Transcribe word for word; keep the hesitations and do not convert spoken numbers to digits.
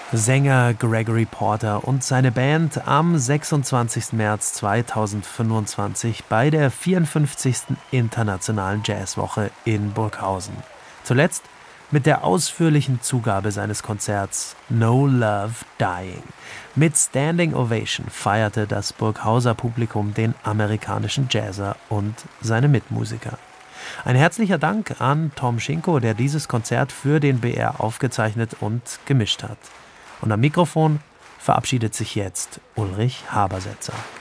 Sänger Gregory Porter und seine Band am sechsundzwanzigsten März zweitausendfünfundzwanzig bei der vierundfünfzigsten Internationalen Jazzwoche in Burghausen. Zuletzt mit der ausführlichen Zugabe seines Konzerts No Love Dying. Mit Standing Ovation feierte das Burghauser Publikum den amerikanischen Jazzer und seine Mitmusiker. Ein herzlicher Dank an Tom Schinko, der dieses Konzert für den B R aufgezeichnet und gemischt hat. Und am Mikrofon verabschiedet sich jetzt Ulrich Habersetzer.